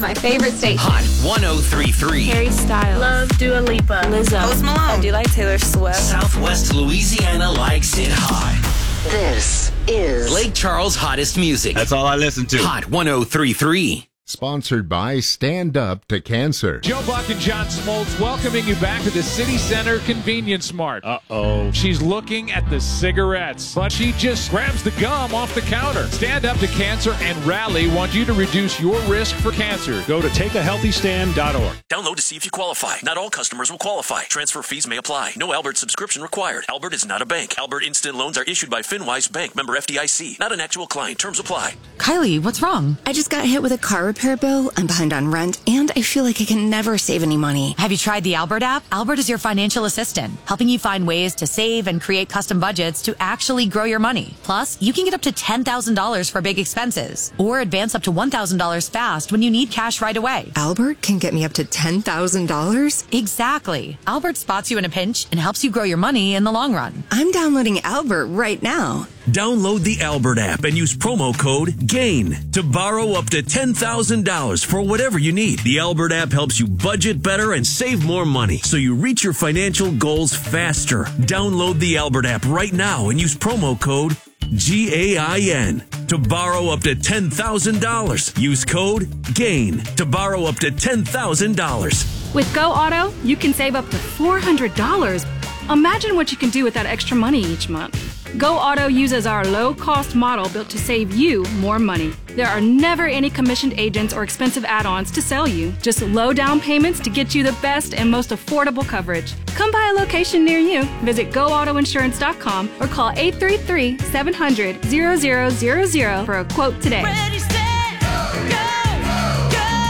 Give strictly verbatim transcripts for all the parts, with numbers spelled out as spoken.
my favorite station. Hot one oh three point three. Harry Styles. Love Dua Lipa. Lizzo. Post Malone. I do like Taylor Swift. Southwest Louisiana likes it hot. This is Lake Charles' hottest music. That's all I listen to. Hot one oh three point three. Sponsored by Stand Up to Cancer. Joe Buck and John Smoltz welcoming you back to the City Center Convenience Mart. Uh-oh. She's looking at the cigarettes, but she just grabs the gum off the counter. Stand Up to Cancer and Rally want you to reduce your risk for cancer. Go to take a healthy stand dot org. Download to see if you qualify. Not all customers will qualify. Transfer fees may apply. No Albert subscription required. Albert is not a bank. Albert Instant Loans are issued by FinWise Bank, member F D I C. Not an actual client. Terms apply. Kylie, what's wrong? I just got hit with a car repair bill. I'm behind on rent, and I feel like I can never save any money. Have you tried the Albert app? Albert is your financial assistant, helping you find ways to save and create custom budgets to actually grow your money. Plus, you can get up to ten thousand dollars for big expenses, or advance up to one thousand dollars fast when you need cash right away. Albert can get me up to ten thousand dollars? Exactly. Albert spots you in a pinch and helps you grow your money in the long run. I'm downloading Albert right now. Download the Albert app and use promo code GAIN to borrow up to ten thousand dollars for whatever you need. The Albert app helps you budget better and save more money so you reach your financial goals faster. Download the Albert app right now and use promo code G A I N to borrow up to ten thousand dollars. Use code GAIN to borrow up to ten thousand dollars. With Go Auto, you can save up to four hundred dollars. Imagine what you can do with that extra money each month. Go Auto uses our low-cost model built to save you more money. There are never any commissioned agents or expensive add-ons to sell you. Just low down payments to get you the best and most affordable coverage. Come by a location near you. Visit go auto insurance dot com or call eight three three, seven hundred, zero zero zero zero for a quote today. Ready, set, go,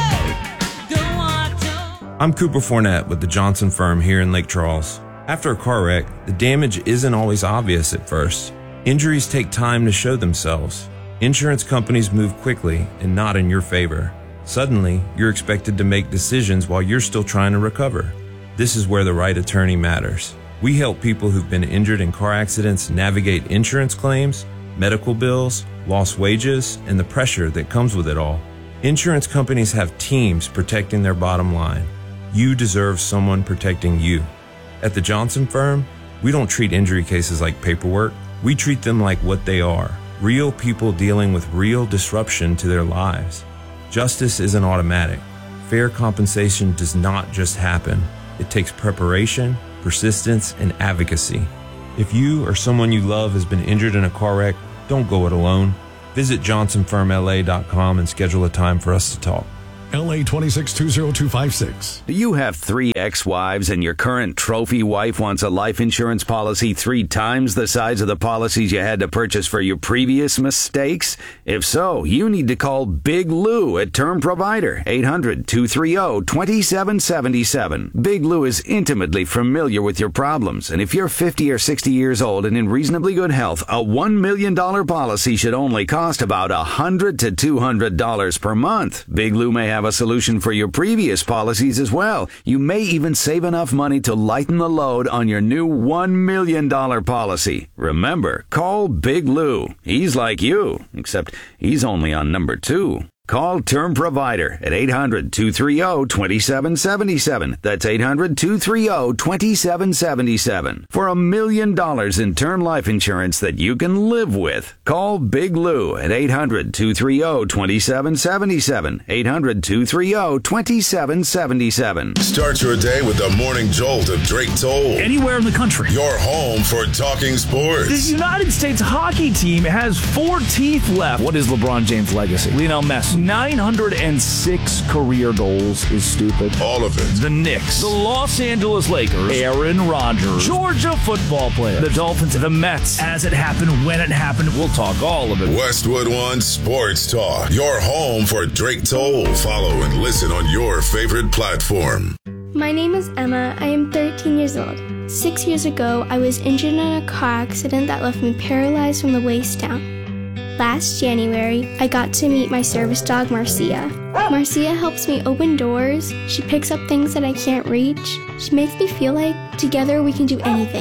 go, go Auto. I'm Cooper Fournette with the Johnson Firm here in Lake Charles. After a car wreck, the damage isn't always obvious at first. Injuries take time to show themselves. Insurance companies move quickly and not in your favor. Suddenly, you're expected to make decisions while you're still trying to recover. This is where the right attorney matters. We help people who've been injured in car accidents navigate insurance claims, medical bills, lost wages, and the pressure that comes with it all. Insurance companies have teams protecting their bottom line. You deserve someone protecting you. At the Johnson Firm, we don't treat injury cases like paperwork. We treat them like what they are, real people dealing with real disruption to their lives. Justice isn't automatic. Fair compensation does not just happen. It takes preparation, persistence, and advocacy. If you or someone you love has been injured in a car wreck, don't go it alone. Visit johnson firm L A dot com and schedule a time for us to talk. L A two six two zero two five six. Do you have three ex-wives and your current trophy wife wants a life insurance policy three times the size of the policies you had to purchase for your previous mistakes? If so, you need to call Big Lou at Term Provider, eight hundred, two three zero, two seven seven seven. Big Lou is intimately familiar with your problems, and if you're fifty or sixty years old and in reasonably good health, a one million dollars policy should only cost about one hundred to two hundred dollars per month. Big Lou may have a solution for your previous policies as well. You may even save enough money to lighten the load on your new one million dollars policy. Remember, call Big Lou. He's like you, except he's only on number two. Call Term Provider at eight hundred, two three zero, two seven seven seven. That's eight hundred, two three zero, two seven seven seven. For a million dollars in term life insurance that you can live with. Call Big Lou at eight hundred, two three zero, two seven seven seven. eight hundred, two three zero, two seven seven seven. Start your day with the morning jolt of Drake Toll. Anywhere in the country. Your home for talking sports. The United States hockey team has four teeth left. What is LeBron James' legacy? Lionel Messi. nine hundred six career goals is stupid. All of it. The Knicks, the Los Angeles Lakers, Aaron Rodgers, Georgia football player, the Dolphins, the Mets. As it happened, when it happened, we'll talk all of it. Westwood One Sports Talk. Your home for Drake Toll. Follow and listen on your favorite platform. My name is Emma. I am thirteen years old. Six years ago, I was injured in a car accident that left me paralyzed from the waist down. Last January, I got to meet my service dog, Marcia. Marcia helps me open doors. She picks up things that I can't reach. She makes me feel like together we can do anything.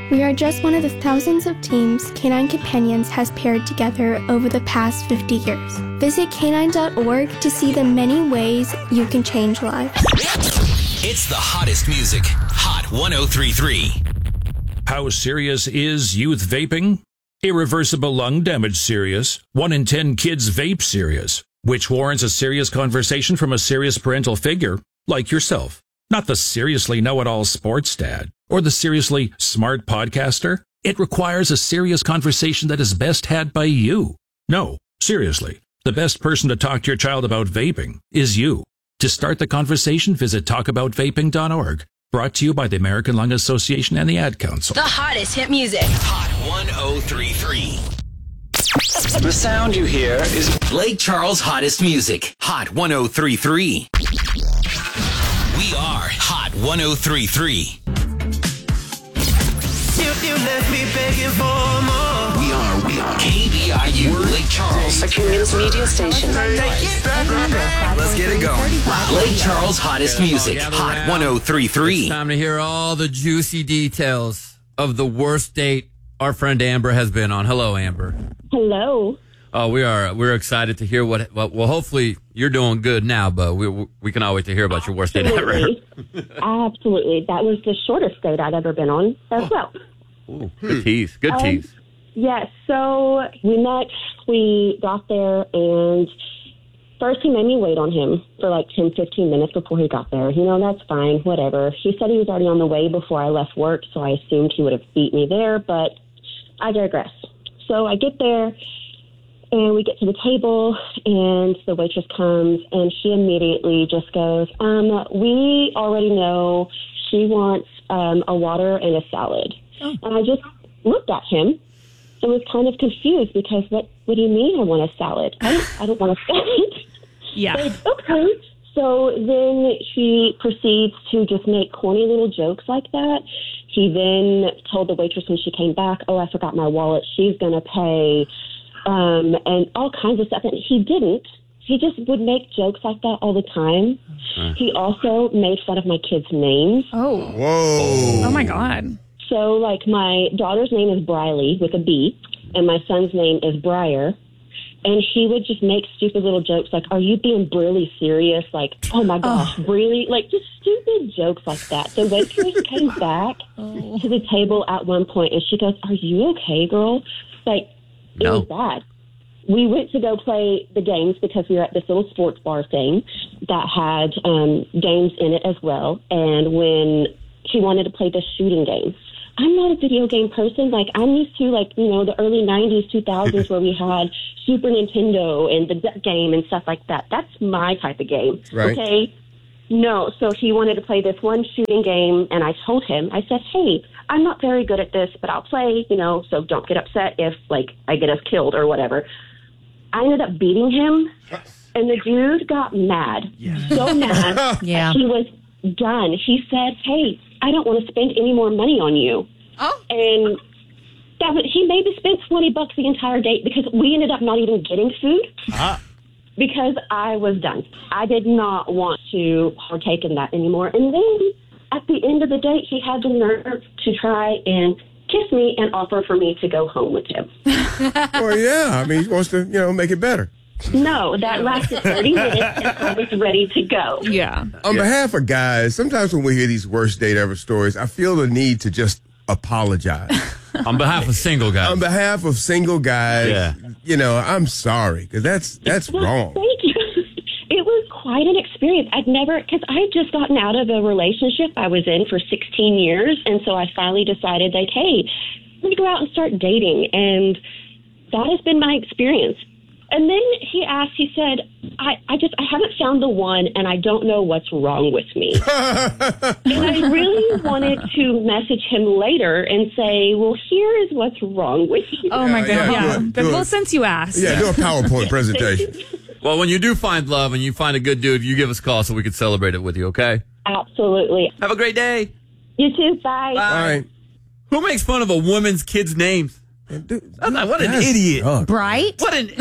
We are just one of the thousands of teams Canine Companions has paired together over the past fifty years. Visit canine dot org to see the many ways you can change lives. It's the hottest music. Hot one oh three point three. How serious is youth vaping? Irreversible lung damage serious. One in ten kids vape serious, which warrants a serious conversation from a serious parental figure like yourself. Not the seriously know-it-all sports dad or the seriously smart podcaster. It requires a serious conversation that is best had by you. No, seriously, the best person to talk to your child about vaping is you. To start the conversation, visit talk about vaping dot org. Brought to you by the American Lung Association and the Ad Council. The hottest hit music. Hot one oh three point three. The sound you hear is Lake Charles' hottest music. Hot one oh three point three. We are Hot one oh three point three. You, you left me begging for more. We are, we are K B I U Lake Charles. A community media station. Let's get it going. Lake Charles' hottest music. Hot one oh three point three. It's time to hear all the juicy details of the worst date our friend Amber has been on. Hello, Amber. Hello. Oh, we are we're excited to hear what. Well, well hopefully you're doing good now, but we we can all wait to hear about your worst date ever. Absolutely. That was the shortest date I'd ever been on as well. Ooh, good tease. Good Um, tease. Yes. So we met, we got there, and first he made me wait on him for like ten, fifteen minutes before he got there. You know, that's fine, whatever. He said he was already on the way before I left work, so I assumed he would have beat me there, but I digress. So I get there, and we get to the table, and the waitress comes, and she immediately just goes, um, we already know she wants um, a water and a salad. Oh. And I just looked at him and was kind of confused because what, what do you mean I want a salad? I don't, I don't want a salad. Yeah. But, okay. So then he proceeds to just make corny little jokes like that. He then told the waitress when she came back, oh, I forgot my wallet. She's going to pay, um, and all kinds of stuff. And he didn't. He just would make jokes like that all the time. Uh. He also made fun of my kids' names. Oh. Whoa. Oh, my God. So, like, my daughter's name is Briley with a B, and my son's name is Briar. And he would just make stupid little jokes like, are you being really serious? Like, oh, my gosh, oh. really? Like, just stupid jokes like that. The waitress came back oh. to the table at one point, and she goes, are you okay, girl? Like, it no. was bad. We went to go play the games because we were at this little sports bar thing that had um, games in it as well. And when she wanted to play the shooting game, I'm not a video game person. Like, I'm used to, like, you know, the early nineties, two thousands where we had Super Nintendo and the Duck Game and stuff like that. That's my type of game. Right. Okay? No, so he wanted to play this one shooting game, and I told him, I said, hey, I'm not very good at this, but I'll play, you know, so don't get upset if, like, I get us killed or whatever. I ended up beating him, and the dude got mad. Yeah. So mad. Yeah. He was done. He said, hey, I don't want to spend any more money on you. Oh. And that was, he maybe spent twenty bucks the entire date because we ended up not even getting food Ah. because I was done. I did not want to partake in that anymore. And then at the end of the date, he had the nerve to try and kiss me and offer for me to go home with him. Well, yeah. I mean, he wants to, you know, make it better. No, that lasted thirty minutes and I was ready to go. Yeah. On behalf of guys, sometimes when we hear these worst date ever stories, I feel the need to just apologize. On behalf of single guys. On behalf of single guys, Yeah. you know, I'm sorry, because that's, that's Well, wrong. Thank you. It was quite an experience. I'd never, because I had just gotten out of a relationship I was in for sixteen years, and so I finally decided, like, hey, let me go out and start dating, and that has been my experience. And then he asked, he said, I, I just, I haven't found the one, and I don't know what's wrong with me. And I really wanted to message him later and say, well, here is what's wrong with you. Oh, my God. yeah, Yeah. do it, But do well, it. since you asked. Yeah, do a PowerPoint presentation. Well, when you do find love and you find a good dude, you give us a call so we can celebrate it with you, okay? Absolutely. Have a great day. You too. Bye. Bye. All right. Who makes fun of a woman's kids' names? I'm like, what an That's idiot. drunk. Bright? What an...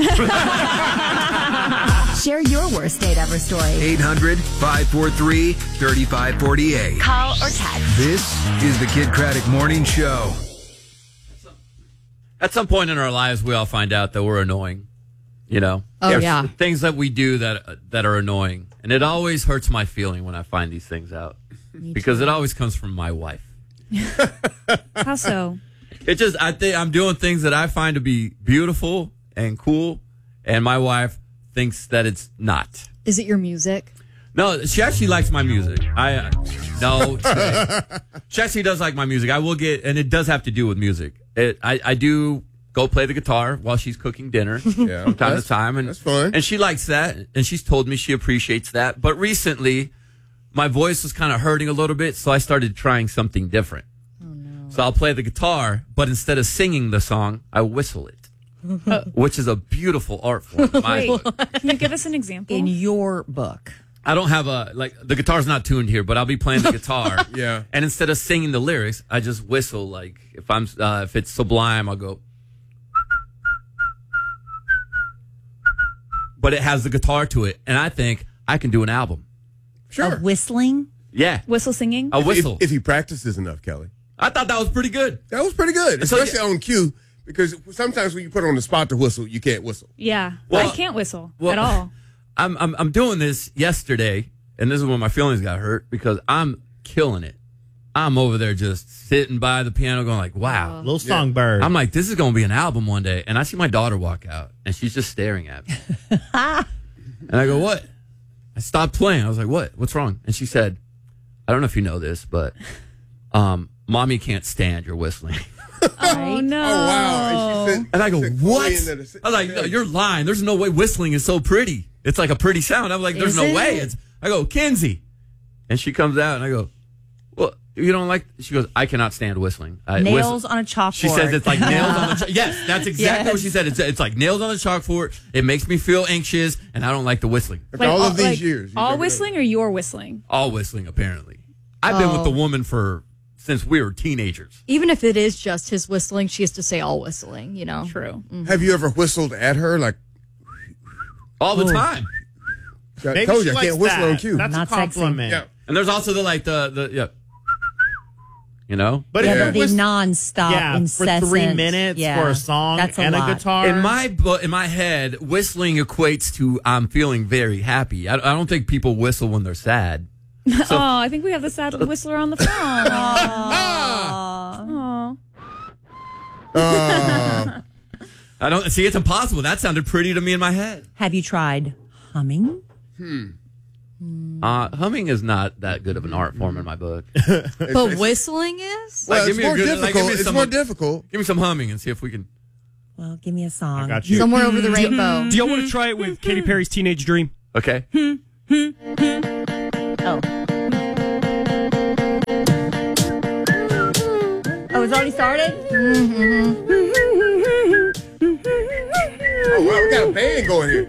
Share your worst date ever story. eight hundred, five four three, three five four eight. Call or text. This is the Kid Craddock Morning Show. At some point in our lives, we all find out that we're annoying. You know? Oh, There's yeah. things that we do that that are annoying. And it always hurts my feeling when I find these things out. Because it always comes from my wife. How so? It just, I think I'm doing things that I find to be beautiful and cool. And my wife thinks that it's not. Is it your music? No, she actually likes my music. I uh, no, she actually does like my music. I will get, and it does have to do with music. It, I, I do go play the guitar while she's cooking dinner Yeah, from time that's- to time, and that's fun. and she likes that, and she's told me she appreciates that. But recently, my voice was kind of hurting a little bit, so I started trying something different. Oh no! So I'll play the guitar, but instead of singing the song, I whistle it. Which is a beautiful art form. in my Wait, book. can you give us an example? In your book. I don't have a, like, the guitar's not tuned here, but I'll be playing the guitar. Yeah. And instead of singing the lyrics, I just whistle. Like, if I'm, uh, if it's Sublime, I'll go. But it has the guitar to it. And I think I can do an album. Sure. Of whistling? Yeah. Whistle singing? A whistle. If, if he practices enough, Kelly. I thought that was pretty good. That was pretty good, So, especially on cue, because sometimes when you put on the spot to whistle, you can't whistle. Yeah. Well- I can't whistle well- at all. I'm, I'm, I'm doing this yesterday, and this is when my feelings got hurt because I'm killing it. I'm over there just sitting by the piano going like, wow. Little songbird. I'm like, this is going to be an album one day. And I see my daughter walk out, and she's just staring at me. And I go, what? I stopped playing. I was like, what? What's wrong? And she said, I don't know if you know this, but um, Mommy can't stand your whistling. Oh, no. Oh, wow. And, she said, And I go, said, what? "Going into the- I was like, no, you're lying. There's no way whistling is so pretty. It's like a pretty sound. I'm like, there's Is no it? way. It's. I go, Kenzie. And she comes out, and I go, well, you don't like, she goes, I cannot stand whistling. I, Nails whistle. on a chalkboard. She says it's like nails on the chalkboard. Yes, that's exactly Yes. what she said. It's, it's like nails on the chalkboard. It makes me feel anxious, and I don't like the whistling. After all of these like, years. you All never know. whistling or you're whistling? All whistling, apparently. I've been with Oh. the woman for, since we were teenagers. Even if it is just his whistling, she has to say all whistling, you know? True. Have you ever whistled at her? Like, All the Ooh. time. I Maybe told she you, I likes can't whistle that. on cue. That's Not a sexy. compliment. Yeah. And there's also the, like, the, the, yeah. You know? But Yeah, if Yeah. the, it the was non-stop, yeah, incessant. for three minutes yeah, for a song that's a and lot. a guitar. In my bu- in my head, whistling equates to I'm feeling very happy. I, I don't think people whistle when they're sad. So- oh, I think we have the sad whistler on the phone. Aw. Uh, I don't see. It's impossible. That sounded pretty to me in my head. Have you tried humming? Uh, humming is not that good of an art form in my book. But whistling is? well, Like, it's give me a more good- like, difficult. give me it's some- more difficult. Give me some humming and see if we can. Well, give me a song. I got you. Somewhere over the rainbow. Do y'all want to try it with Katy Perry's Teenage Dream? Okay. Oh. Oh, it's already started? Oh, wow, we got a band going here.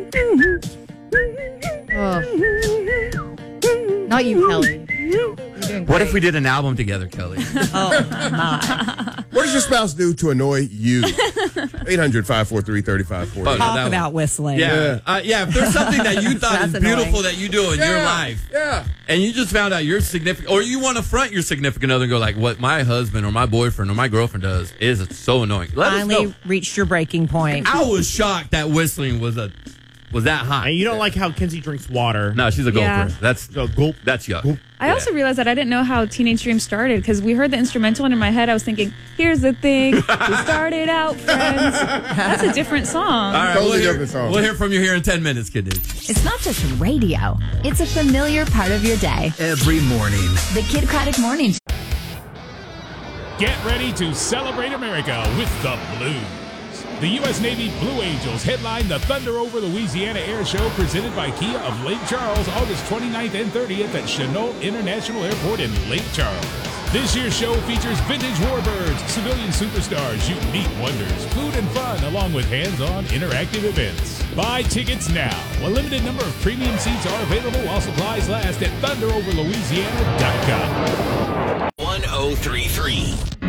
Oh. Not you, Kelly. You're doing What great. if we did an album together, Kelly? Oh, my. What does your spouse do to annoy you? eight hundred, five four three, three five four Oh, zero. no, Talk that about one. whistling. Yeah, uh, yeah. If there's something that you thought is That's beautiful annoying. that you do in your Yeah, life, yeah. and you just found out your significant, or you want to front your significant other and go like, "What my husband or my boyfriend or my girlfriend does is so annoying." Let us Finally know. reached your breaking point. I was shocked that whistling was a was that hot. And you don't like how Kenzie drinks water. No, she's a Yeah. gulper. That's So gulp. that's yuck. I also realized that I didn't know how Teenage Dream started because we heard the instrumental and in my head I was thinking, here's the thing, we started out friends. That's a different song. All right, Totally we'll hear, different song. we'll hear from you here in ten minutes, kid. It's not just radio. It's a familiar part of your day. Every morning. The Kid Craddock Morning. Get ready to celebrate America with the Blues. The U S Navy Blue Angels headline the Thunder Over Louisiana Air Show presented by Kia of Lake Charles August twenty-ninth and thirtieth at Chennault International Airport in Lake Charles. This year's show features vintage warbirds, civilian superstars, unique wonders, food and fun, along with hands-on interactive events. Buy tickets now. A limited number of premium seats are available while supplies last at thunder over louisiana dot com. one oh three three